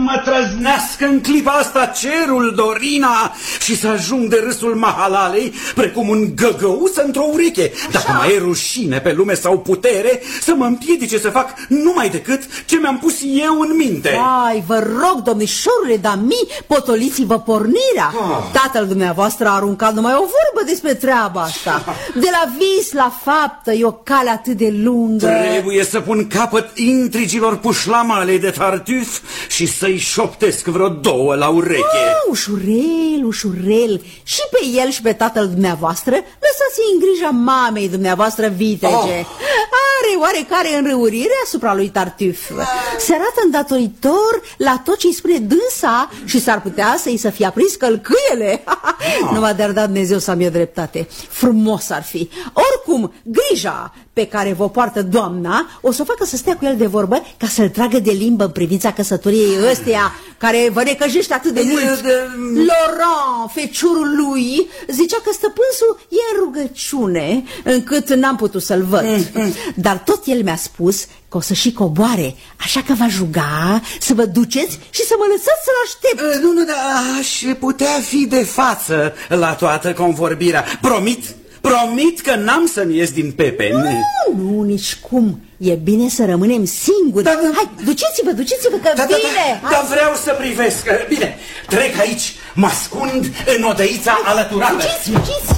mă trăznească în clipa asta cerul, Dorina, și să ajung de râsul Mahalalei precum un găgăuț într-o ureche. Dacă mai e rușine pe lume sau putere să mă împiedice să fac numai decât ce mi-am pus eu în minte. Ai, vă rog, domnișorule, dar potoliți-vă pornirea. Tatăl dumneavoastră a aruncat numai o vorbă despre treaba asta. De la vis la faptă e o cale atât de lungă. Trebuie să pun capăt intrigilor pușlamale de Tartuf și să-i șoptesc vreo două la ureche. Ușurel, ușurel. Și pe el și pe tatăl dumneavoastră lăsați-i în grija mamei dumneavoastră vitege. Are oarecare înrăurire asupra lui Tartuf. Se arată îndatoritor la tot ce îi spune dânsa și s-ar putea să-i să fie aprins călcâiele. Nu m-a dat Dumnezeu să am eu dreptate. Frumos ar fi. Oricum, grija pe care vă poartă doamna o să o facă să stea cu el de vorbă ca să-l tragă de limbă în privința căsătoriei ăsteia care vă necăjește atât de mult. Laurent, feciorul lui, zicea că stăpânsul e în rugăciune, încât n-am putut să-l văd. Dar tot el mi-a spus că o să și coboare, așa că v-aș ruga să vă duceți și să mă lăsați să-l aștept. Nu, dar aș putea fi de față la toată convorbirea. Promit că n-am să-mi ies din pepeni. Nu, nici cum. E bine să rămânem singuri. Hai, duceți-vă că vine. Dar vreau să privesc. Bine, trec aici, mă ascund în odăița alăturată. Duceți.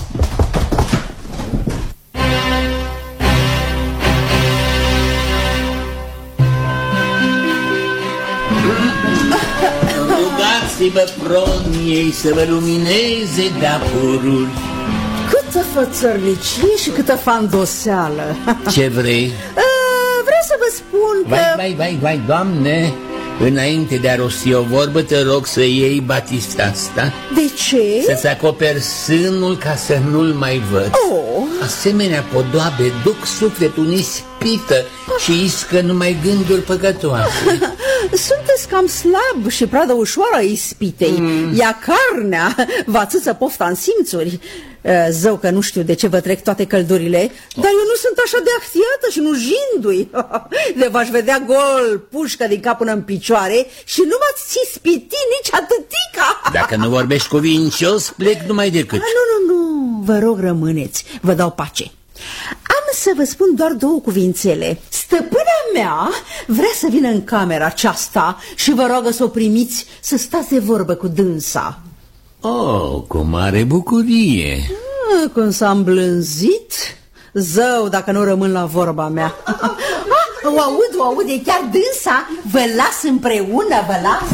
Rugați-vă proniei să vă lumineze de-apurul. Câtă fățărnicie și câtă fandoseală. Ce vrei? Vreau să vă spun că... Vai, Doamne, înainte de a rosti o vorbă, te rog să iei batista asta. De ce? Să-ți acoperi sânul ca să nu-l mai văd. Asemenea podoabe duc sufletul în ispită și iscă numai gânduri păcătoase. Sunteți cam slab și pradă ușoară a ispitei. Ia carnea vă atâță pofta în simțuri. Zău că nu știu de ce vă trec toate căldurile, dar eu nu sunt așa de ahtiată și nu jindui. De v-aș vedea gol, pușcă din cap până în picioare și nu m-ați ispiti nici atâtica. Dacă nu vorbești cuvincios, plec numai decât. Nu, vă rog rămâneți, vă dau pace. Am să vă spun doar două cuvințele. Stăpâna mea vrea să vină în camera aceasta și vă roagă să o primiți să stați de vorbă cu dânsa. Cu mare bucurie. Cum s-a îmblânzit. Zău, dacă nu rămân la vorba mea. O aud, e chiar dânsa. Vă las împreună, vă las.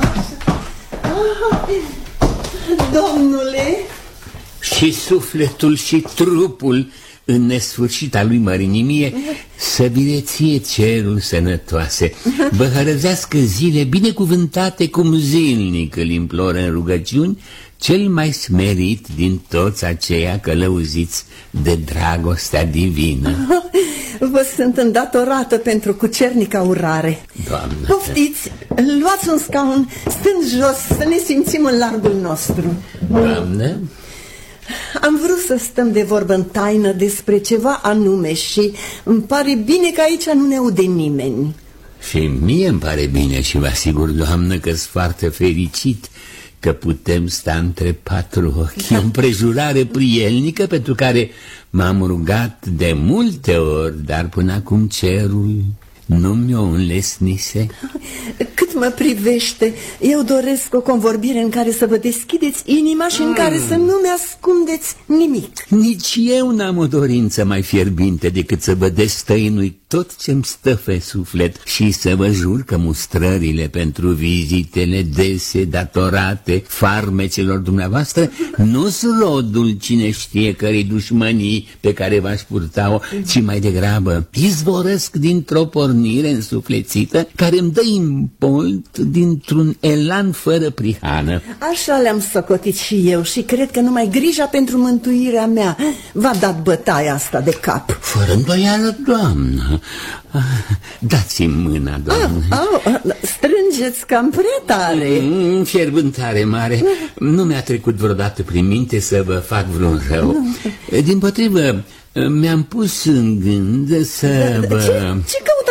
Domnule. Și sufletul și trupul în nesfârșita lui mărinimie să bineție cerul sănătoase, vă hărăzească zile binecuvântate cum zilnic îl imploră în rugăciuni cel mai smerit din toți aceia călăuziți de dragostea divină. Vă sunt îndatorată pentru cucernica urare. Doamne, poftiți, luați un scaun, stând jos, să ne simțim în largul nostru. Doamne, am vrut să stăm de vorbă în taină despre ceva anume și îmi pare bine că aici nu ne aude nimeni. Și mie îmi pare bine și vă asigur, Doamnă, că-s foarte fericit că putem sta între patru ochi. E o împrejurare prielnică pentru care m-am rugat de multe ori, dar până acum cerul nu mi-o înlesnise. Cât mă privește, eu doresc o convorbire în care să vă deschideți inima și în care să nu mi-ascundeți nimic. Nici eu n-am o dorință mai fierbinte decât să vă destăinui tot ce-mi stă pe suflet și să vă jur că mustrările pentru vizitele dese datorate farmecelor dumneavoastră nu-s rodul cine știe cărei dușmănii pe care v-aș purta-o, ci mai degrabă izvorăsc dintr-o pornire însuflețită care îmi dă imbolt dintr-un elan fără prihană. Așa le-am socotit și eu și cred că numai grija pentru mântuirea mea v-a dat bătaia asta de cap. Fără îndoială, Doamnă. Dați-mi mâna, Doamne. Strângeți cam prea tare. Fierbântare mare. Nu mi-a trecut vreodată prin minte să vă fac vreun rău. Dimpotrivă, mi-am pus în gând să vă... Ce căutați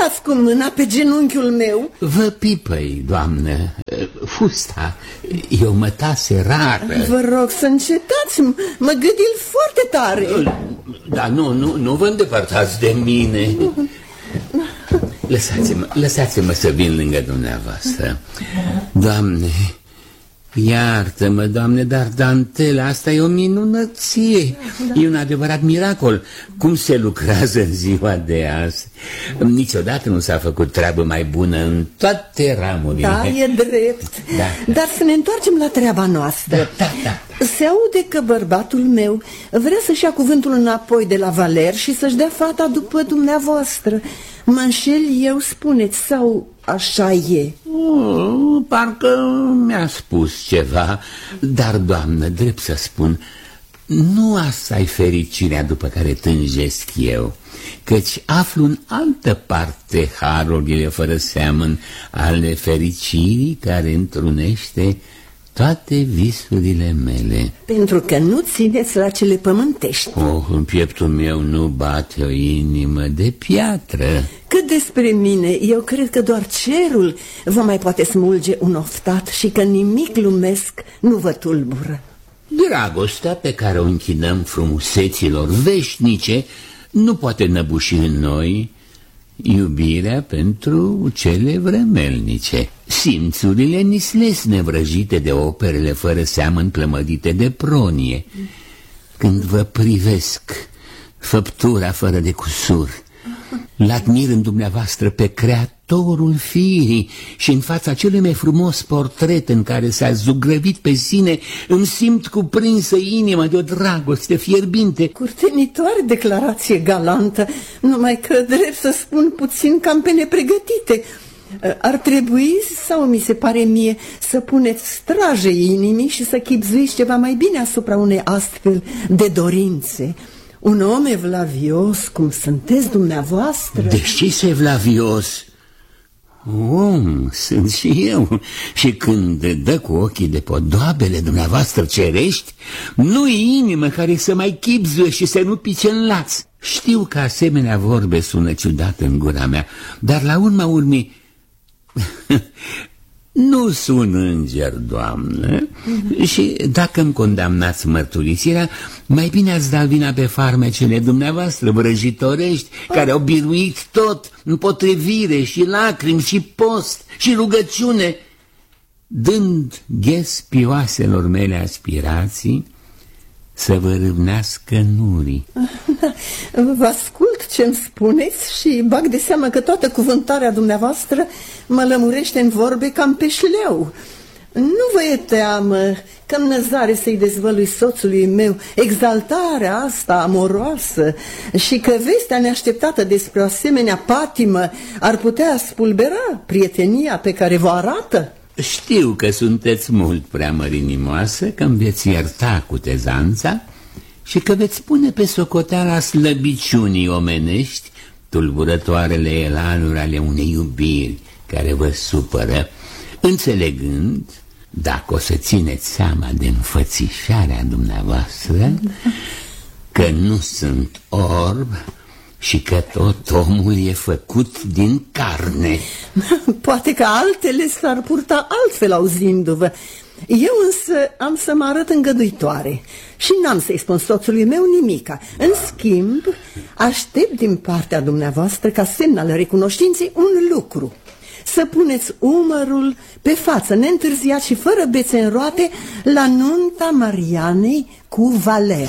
dați cu mâna pe genunchiul meu. Vă pipăi, doamnă, fusta e o mătase rară. Vă rog să încetați, mă gâdil foarte tare. Dar nu vă îndepărtați de mine. Lăsați-mă să vin lângă dumneavoastră. Doamne, iartă-mă, Doamne, dar dantela asta e o minunăție. E un adevărat miracol. Cum se lucrează în ziua de azi? Niciodată nu s-a făcut treabă mai bună în toate ramurile. Da, e drept. Da. Dar să ne întoarcem la treaba noastră. Da. Se aude că bărbatul meu vrea să-și ia cuvântul înapoi de la Valer și să-și dea fata după dumneavoastră. Mă înșel eu, spuneți, sau așa e? Parcă mi-a spus ceva. Dar, doamnă, drept să spun, nu asta-i fericirea după care tânjesc eu, căci aflu în altă parte harurile fără seamăn ale fericirii care întrunește toate visurile mele. Pentru că nu țineți la cele pământești. În pieptul meu nu bate o inimă de piatră. Cât despre mine, eu cred că doar cerul vă mai poate smulge un oftat și că nimic lumesc nu vă tulbură. Dragostea pe care o închinăm frumuseților veșnice nu poate năbuși în noi iubirea pentru cele vremelnice. Simțurile ni-s nevrăjite de operele fără seamăn plămădite de pronie. Când vă privesc făptura fără de cusur, l-admir în dumneavoastră pe Creatorul firii și în fața celui mai frumos portret în care s-a zugrăvit pe sine îmi simt cuprinsă inima de o dragoste fierbinte. Curtenitoare declarație galantă, numai că drept să spun puțin cam pe nepregătite. Ar trebui, sau mi se pare mie, să puneți straje inimii și să chibzuiți ceva mai bine asupra unei astfel de dorințe. Un om evlavios, cum sunteți dumneavoastră... Deși evlavios? Om sunt și eu. Și când dă cu ochii de podoabele dumneavoastră cerești, nu-i inimă care să mai chibzuie și să nu pice în laț. Știu că asemenea vorbe sună ciudat în gura mea, dar la urma urmii nu sunt înger, doamnă. Și dacă îmi condamnați mărturisirea, mai bine ați da vina pe farmecele dumneavoastră vrăjitorești, care au biruit tot, împotrivire și lacrimi și post și rugăciune, dând ghes pioaselor mele aspirații să vă râvnească nurii. Vă ascult ce-mi spuneți și bag de seamă că toată cuvântarea dumneavoastră mă lămurește în vorbe cam pe șleu. Nu vă e teamă că-mi năzare să-i dezvălui soțului meu exaltarea asta amoroasă și că vestea neașteptată despre o asemenea patimă ar putea spulbera prietenia pe care vă arată? Știu că sunteți mult prea mărinimoasă, că îmi veți ierta cutezanța și că veți pune pe socoteala slăbiciunii omenești tulburătoarele elanuri ale unei iubiri care vă supără, înțelegând, dacă o să țineți seama de înfățișarea dumneavoastră, că nu sunt orb și că tot omul e făcut din carne. Poate că altele s-ar purta altfel auzindu-vă. Eu însă am să mă arăt îngăduitoare și n-am să-i spun soțului meu nimica. În schimb, aștept din partea dumneavoastră, ca semn al recunoștinței, un lucru. Să puneți umărul pe față, neîntârziat și fără bețe în roate, la nunta Marianei cu Valer.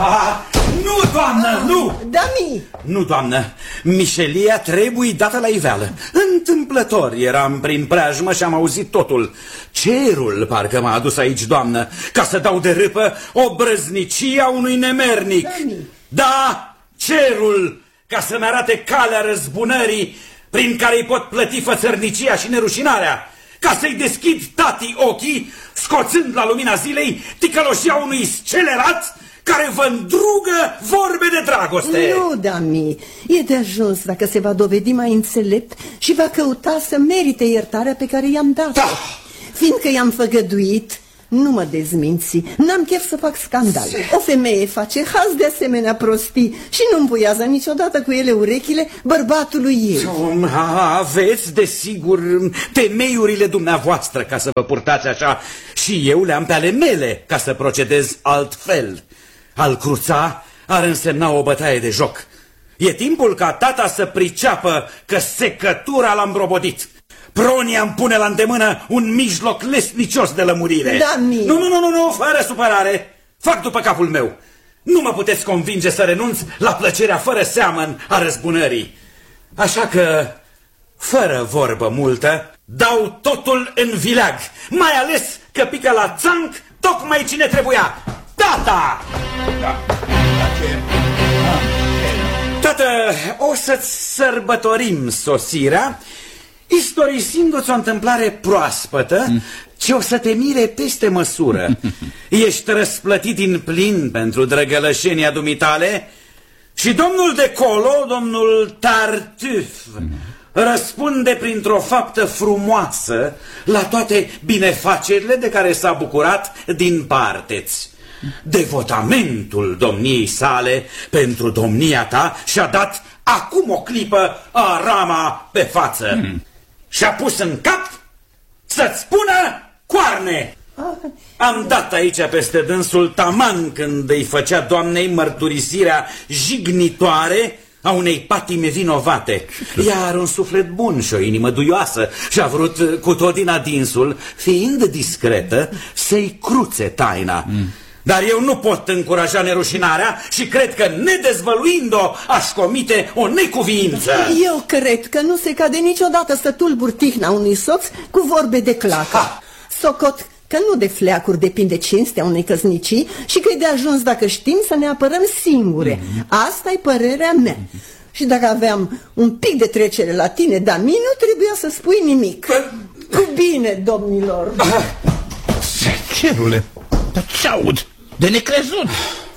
Nu, doamnă, nu! Dami! Nu, doamnă, mișelia trebuie dată la iveală. Întâmplător eram prin preajmă și am auzit totul. Cerul parcă m-a adus aici, doamnă, ca să dau de râpă obrăznicia unui nemernic. Dami. Da, cerul, ca să-mi arate calea răzbunării prin care îi pot plăti fățărnicia și nerușinarea, ca să-i deschid tatii ochii, scoțând la lumina zilei ticăloșia unui scelerat care vă îndrugă vorbe de dragoste. Nu, Dami, e de ajuns dacă se va dovedi mai înțelept și va căuta să merite iertarea pe care i-am dat-o. Da. Fiindcă i-am făgăduit, nu mă dezminți, n-am chef să fac scandal. O femeie face haz de asemenea prostii și nu împuiază niciodată cu ele urechile bărbatului ei. Aveți, desigur, temeiurile dumneavoastră ca să vă purtați așa și eu le-am pe ale mele ca să procedez altfel. Al cruța ar însemna o bătaie de joc. E timpul ca tata să priceapă că secătura l-a îmbrobodit. Pronia îmi pune la îndemână un mijloc lesnicios de lămurire. Da, mie. Nu, fără supărare. Fac după capul meu. Nu mă puteți convinge să renunț la plăcerea fără seamăn a răzbunării. Așa că, fără vorbă multă, dau totul în vileag. Mai ales că pică la țanc tocmai cine trebuia. Tata! Tată, o să-ți sărbătorim sosirea istorisindu-ți o întâmplare proaspătă ce o să te mire peste măsură. Ești răsplătit din plin pentru drăgălășenia dumitale și domnul de colo, domnul Tartuf, răspunde printr-o faptă frumoasă la toate binefacerile de care s-a bucurat din parteți. Devotamentul domniei sale pentru domnia ta și-a dat acum o clipă rama pe față. Și-a pus în cap să-ți spună coarne. Am dat aici peste dânsul taman când îi făcea doamnei mărturisirea jignitoare a unei patime vinovate. Ea are un suflet bun și o inimă duioasă și a vrut cu tot din adinsul, fiind discretă, să-i cruțe taina. Dar eu nu pot încuraja nerușinarea și cred că, nedezvăluind-o, aș comite o necuviință. Eu cred că nu se cade niciodată să tulburi tihna unui soț cu vorbe de clacă. Socot că nu de fleacuri depinde cinstea unei căsnicii și că e de ajuns dacă știm să ne apărăm singure. Asta-i părerea mea. Și dacă aveam un pic de trecere la tine, dar mie nu trebuia să spui nimic. Cu bine, domnilor. Cerule, dar ce aud? De necrezut.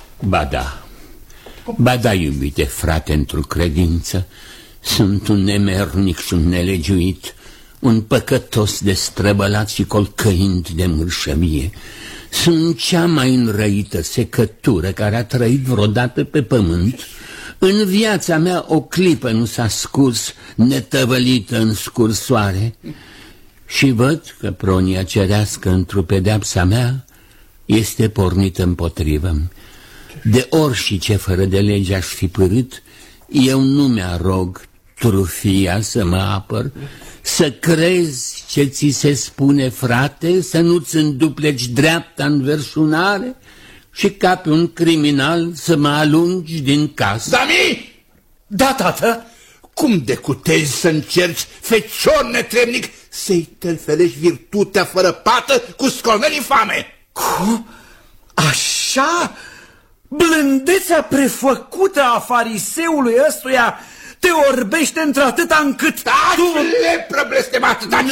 Ba da, iubite frate, într-o credință, sunt un nemernic și un nelegiuit, un păcătos destrăbălat și colcăind de mârșăvie. Sunt cea mai înrăită secătură care a trăit vreodată pe pământ. În viața mea o clipă nu s-a scurs netăvălită în scursoare și văd că pronia cerească într-o pedeapsa mea este pornită împotrivă. De orice fără de lege aș fi părât, eu nu mi-arog trufia să mă apăr. Să crezi ce ți se spune, frate, să nu-ți îndupleci dreapta în versunare și ca pe un criminal să mă alungi din casă. Dami! Da, tată? Cum decutezi să încerci, fecior netrebnic, să-i tâlfelești virtutea fără pată cu scorneli infame? Cum? Așa? Blândețea prefăcută a fariseului ăstuia te orbește într-atâta încât... Taci, lepră blestemată, taci!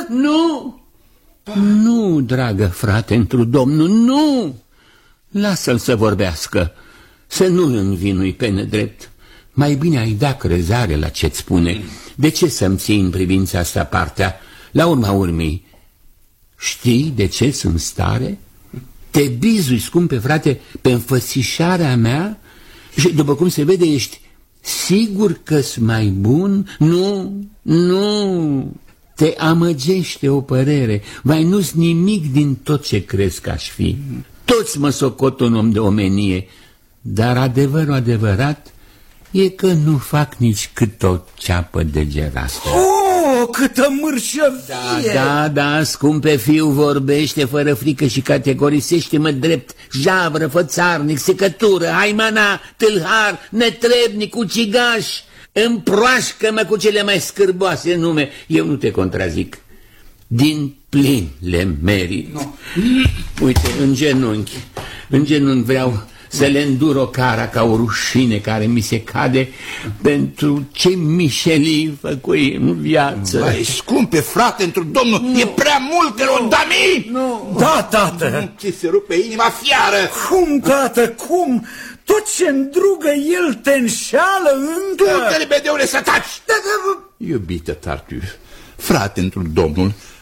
Nu, dragă frate, întru Domnul, nu! Lasă-l să vorbească, să nu-l învinui pe nedrept. Mai bine ai da crezare la ce-ți spune. De ce să-mi ții în privința asta partea? La urma urmei, știi de ce sunt stare? Te bizui, scumpe frate, pe înfățișarea mea și, după cum se vede, ești sigur că-s mai bun? Nu, te amăgește o părere. Vai, nu-s nimic din tot ce crezi că aș fi. Toți mă socot un om de omenie, dar adevărul adevărat e că nu fac nici cât o ceapă de gerastă. Oh, câtă mârșăvie! Da, scumpe fiu, vorbește fără frică și categorisește-mă drept javră, fățarnic, secătură, haimana, tâlhar, netrebnic, ucigaș. Împroașcă-mă cu cele mai scârboase nume. Eu nu te contrazic. Din plin le merit. Uite, în genunchi vreau să le îndur o cara ca o rușine care mi se cade pentru ce mișelii făcui în viață. Vai, scumpe frate, într-un Domnul, e prea mult rău, Dami! Da, tată! Ți se rupe inima fiară! Cum, tată, cum? Tot ce îndrugă el te înșeală încă? Du-te, libedeule, să taci! Iubită Tartuf, frate, într-un Domnul,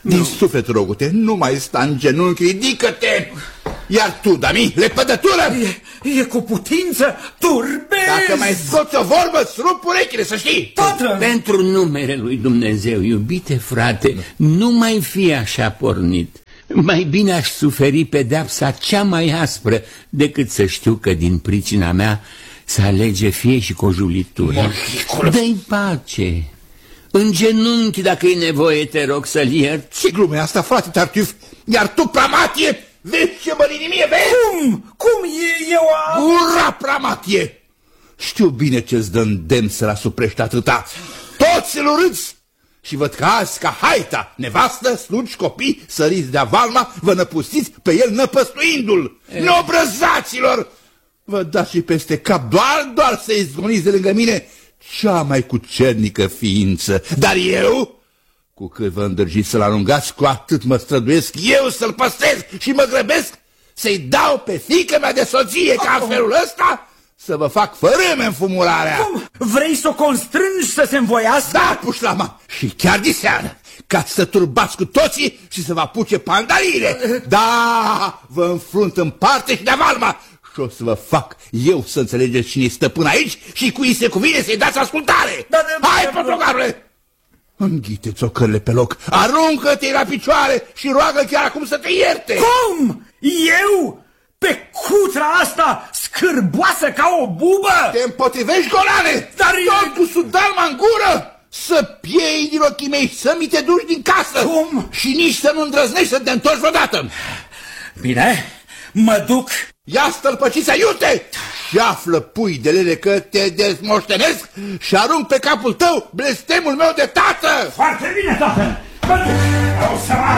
Din suflet, rogu-te, nu mai sta în genunchi, ridică-te! Iar tu, Dami, lepădătură! E cu putință, turbezi! Dacă mai scoți o vorbă, îți rup urechile, să știi! Patră! Pentru numele lui Dumnezeu, iubite frate, nu mai fi așa pornit. Mai bine aș suferi pedeapsa cea mai aspră decât să știu că din pricina mea să alege fie și cu o julitură. Dă-i pace. În genunchi, dacă e nevoie, te rog să-l ierți. Ce glume asta, frate Tartuf? Iar tu, pramatie, vezi ce mărinimie, vezi? Cum eu am... Ura, pramatie! Știu bine ce-ți dă îndemn să-l asuprești atâta. Toți îl urâți! Și văd că azi, ca haita, nevastă, slugi, copii, săriți de-a valma, vă năpustiți pe el năpăstuindu-l. Neobrăzaților! Vă dați și peste cap doar să izgoniți de lângă mine cea mai cucernică ființă. Dar eu, cu cât vă îndrăgiți să-l alungați, cu atât mă străduiesc eu să-l păstrez și mă grăbesc să-i dau pe fiica mea de soție, ca în felul ăsta să vă fac fărâme înfumurarea. Cum? Vrei să o constrângi să se învoiască? Da, pușlama, și chiar diseară, ca să turbați cu toții și să vă apuce pandalile. Da, vă înfrunt în parte și de valma. Și o să vă fac eu să înțelegeți cine-i stăpân aici și cui se cuvine să-i dați ascultare. Hai, pătrogarule! Înghite-ți ocările pe loc, aruncă-te la picioare și roagă chiar acum să te ierte. Cum? Eu? Pe cutra asta scârboasă ca o bubă? Te împotrivești, golane? Dar tot cu sudalma în gură? Să piei din ochii mei, să mi te duci din casă. Cum? Și nici să nu îndrăznești să te întorci vreodată. Bine, mă duc. Ia stălpăcița, iute! Și află, pui de lele, că te dezmoștenesc și arunc pe capul tău blestemul meu de tată! Foarte bine, tată! Mă duc! O să mă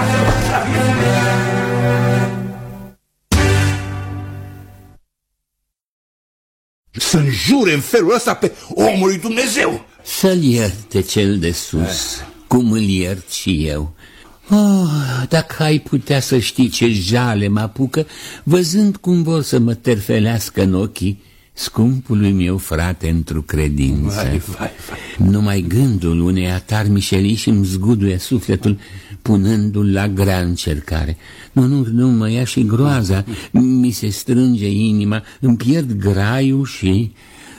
să înjure în felul ăsta pe omul lui Dumnezeu! Să-l ierte cel de sus, cum îl iert și eu. Oh, dacă ai putea să știi ce jale mă apucă, văzând cum vor să mă terfelească în ochii scumpului meu frate într-o credință. Vai. Numai gândul unei atari mișelii și-mi zguduie sufletul, punându-l la grea încercare. Nu, mă ia și groaza, mi se strânge inima, îmi pierd graiul și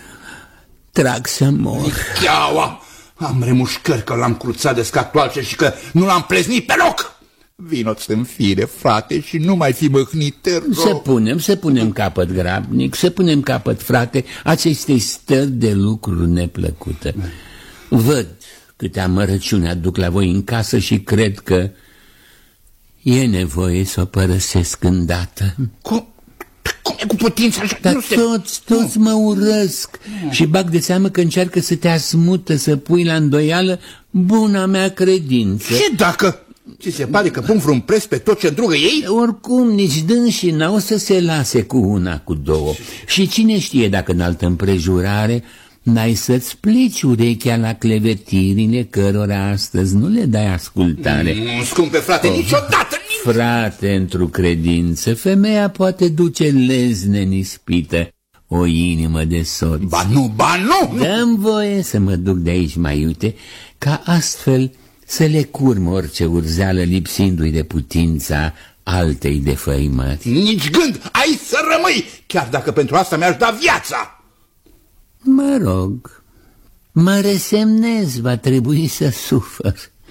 trag să mor. Chiaua! Am remușcări că l-am cruțat de scatoalce și că nu l-am pleznit pe loc. Vino-ți în fire, frate, și nu mai fi măhnit, te rog. Să punem capăt grabnic, să punem capăt, frate, acestei stări de lucruri neplăcute. Văd câte amărăciune aduc la voi în casă și cred că e nevoie să o părăsesc îndată. Cum e cu putință așa? Dar toți mă urăsc și bag de seamă că încearcă să te asmută, să pui la îndoială buna mea credință. Și dacă ți se pare că pun vreun preț pe tot ce îndrugă ei? Oricum, nici dânsii n-au să se lase cu una, cu două. Și cine știe dacă în altă împrejurare n-ai să-ți pleci urechea la clevetirile cărora astăzi nu le dai ascultare. Scumpe frate, niciodată! Frate, într-o credință, femeia poate duce lezne în ispită o inimă de soț. Ba nu! Dă-mi voie să mă duc de aici mai iute, ca astfel să le curm orice urzeală, lipsindu-i de putința altei defăimări. Nici gând, ai să rămâi, chiar dacă pentru asta mi-aș da viața. Mă rog, mă resemnez, va trebui să sufăr.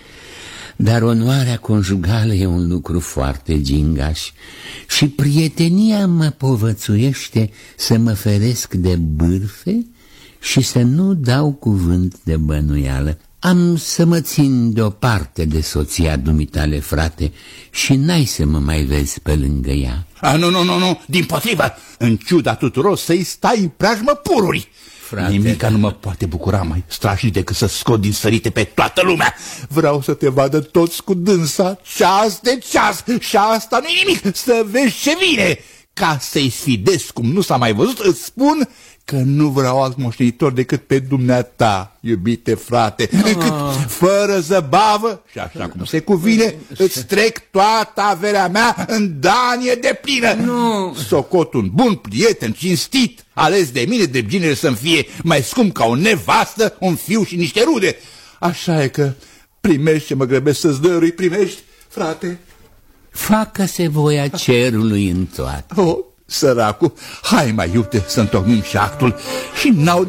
Dar onoarea conjugală e un lucru foarte gingaș și prietenia mă povățuiește să mă feresc de bârfe și să nu dau cuvânt de bănuială. Am să mă țin deoparte de soția dumitale, frate, și n-ai să mă mai vezi pe lângă ea. Nu, dimpotrivă, în ciuda tuturor să-i stai în preajmă pururi. Frate, nimica nu mă poate bucura mai strașnic decât să scot din sărite pe toată lumea. Vreau să te vadă toți cu dânsa, ceas de ceas, și asta nu-i nimic, să vezi ce vine. Ca să-i sfidesc cum nu s-a mai văzut, îți spun că nu vreau alt moștenitor decât pe dumneata, iubite frate, încât fără zăbavă și așa cum se cuvine, îți trec toată averea mea în danie de plină. Socot un bun prieten cinstit, ales de mine, de ginere să-mi fie mai scump ca o nevastă, un fiu și niște rude. Așa e că primești ce mă grăbesc să-ți dărui, primești, frate. Facă-se voia cerului în toate. Oh, săracul, hai mai iute să întocmim și actul și n-au